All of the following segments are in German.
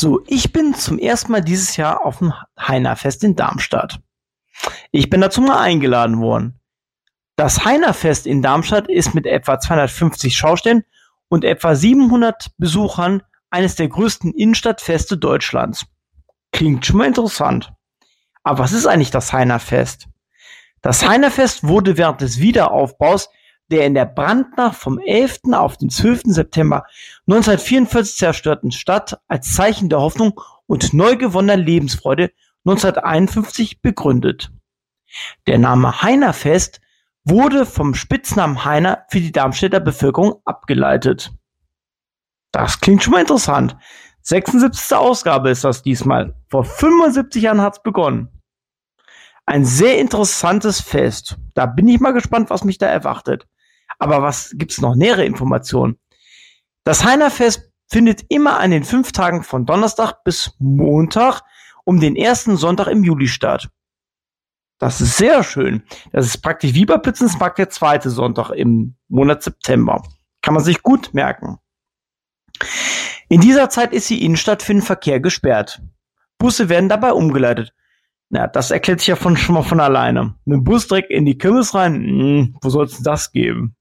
So, ich bin zum ersten Mal dieses Jahr auf dem Heinerfest in Darmstadt. Ich bin dazu mal eingeladen worden. Das Heinerfest in Darmstadt ist mit etwa 250 Schaustellern und etwa 700 Besuchern eines der größten Innenstadtfeste Deutschlands. Klingt schon mal interessant. Aber was ist eigentlich das Heinerfest? Das Heinerfest wurde während des Wiederaufbaus der in der Brandnacht vom 11. auf den 12. September 1944 zerstörten Stadt als Zeichen der Hoffnung und neu gewonnener Lebensfreude 1951 begründet. Der Name Heinerfest wurde vom Spitznamen Heiner für die Darmstädter Bevölkerung abgeleitet. Das klingt schon mal interessant. 76. Ausgabe ist das diesmal. Vor 75 Jahren hat's begonnen. Ein sehr interessantes Fest. Da bin ich mal gespannt, was mich da erwartet. Aber was gibt's noch nähere Informationen? Das Heinerfest findet immer an den 5 Tagen von Donnerstag bis Montag um den ersten Sonntag im Juli statt. Das ist sehr schön. Das ist praktisch wie bei Pützensmarkt der zweite Sonntag im Monat September. Kann man sich gut merken. In dieser Zeit ist die Innenstadt für den Verkehr gesperrt. Busse werden dabei umgeleitet. Na, das erklärt sich ja schon mal von alleine. Mit dem Bus direkt in die Kirmes rein? Wo soll es das geben?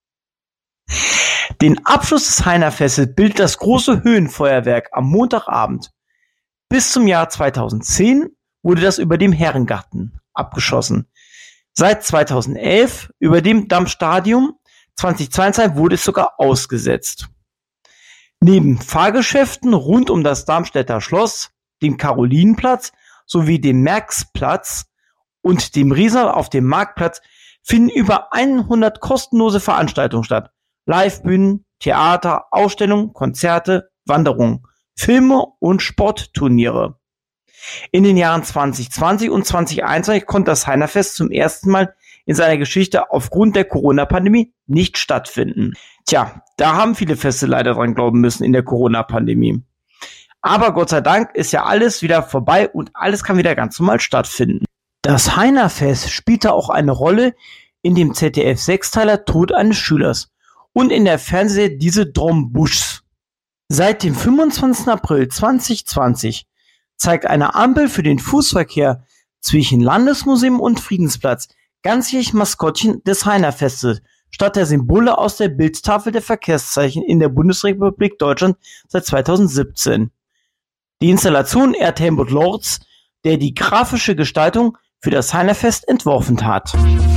Den Abschluss des Heinerfestes bildet das große Höhenfeuerwerk am Montagabend. Bis zum Jahr 2010 wurde das über dem Herrengarten abgeschossen. Seit 2011 über dem Dammstadion, 2022 wurde es sogar ausgesetzt. Neben Fahrgeschäften rund um das Darmstädter Schloss, dem Karolinenplatz sowie dem Märksplatz und dem Riesal auf dem Marktplatz finden über 100 kostenlose Veranstaltungen statt. Livebühnen, Theater, Ausstellungen, Konzerte, Wanderungen, Filme und Sportturniere. In den Jahren 2020 und 2021 konnte das Heinerfest zum ersten Mal in seiner Geschichte aufgrund der Corona-Pandemie nicht stattfinden. Tja, da haben viele Feste leider dran glauben müssen in der Corona-Pandemie. Aber Gott sei Dank ist ja alles wieder vorbei und alles kann wieder ganz normal stattfinden. Das Heinerfest spielte auch eine Rolle in dem ZDF-Sechsteiler Tod eines Schülers und in der Fernsehserie Diese Drombuschs. Seit dem 25. April 2020 zeigt eine Ampel für den Fußverkehr zwischen Landesmuseum und Friedensplatz ganzjährig Maskottchen des Heinerfestes statt der Symbole aus der Bildtafel der Verkehrszeichen in der Bundesrepublik Deutschland seit 2017. Die Installation ehrt Helmut Lorz, der die grafische Gestaltung für das Heinerfest entworfen hat.